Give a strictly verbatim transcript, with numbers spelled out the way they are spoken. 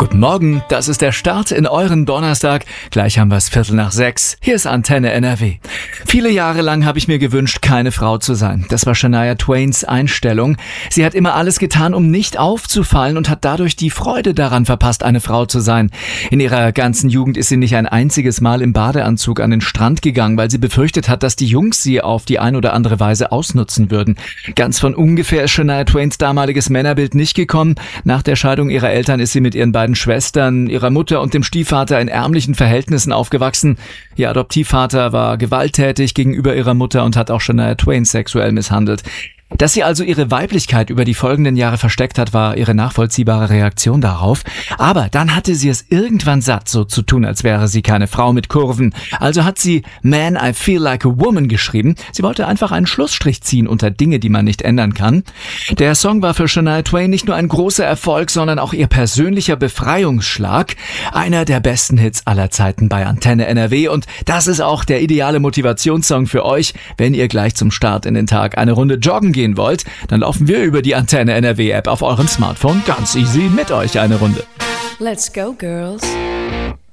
Guten Morgen, das ist der Start in euren Donnerstag. Gleich haben wir es Viertel nach sechs. Hier ist Antenne N R W. Viele Jahre lang habe ich mir gewünscht, keine Frau zu sein. Das war Shania Twains Einstellung. Sie hat immer alles getan, um nicht aufzufallen und hat dadurch die Freude daran verpasst, eine Frau zu sein. In ihrer ganzen Jugend ist sie nicht ein einziges Mal im Badeanzug an den Strand gegangen, weil sie befürchtet hat, dass die Jungs sie auf die ein oder andere Weise ausnutzen würden. Ganz von ungefähr ist Shania Twains damaliges Männerbild nicht gekommen. Nach der Scheidung ihrer Eltern ist sie mit ihren beiden Schwestern, ihrer Mutter und dem Stiefvater in ärmlichen Verhältnissen aufgewachsen. Ihr Adoptivvater war gewalttätig gegenüber ihrer Mutter und hat auch Shania Twain sexuell misshandelt. Dass sie also ihre Weiblichkeit über die folgenden Jahre versteckt hat, war ihre nachvollziehbare Reaktion darauf. Aber dann hatte sie es irgendwann satt, so zu tun, als wäre sie keine Frau mit Kurven. Also hat sie Man, I Feel Like a Woman geschrieben. Sie wollte einfach einen Schlussstrich ziehen unter Dinge, die man nicht ändern kann. Der Song war für Shania Twain nicht nur ein großer Erfolg, sondern auch ihr persönlicher Befreiungsschlag. Einer der besten Hits aller Zeiten bei Antenne N R W. Und das ist auch der ideale Motivationssong für euch, wenn ihr gleich zum Start in den Tag eine Runde joggen geht. Gehen wollt, dann laufen wir über die Antenne N R W App auf eurem Smartphone ganz easy mit euch eine Runde. Let's go, girls.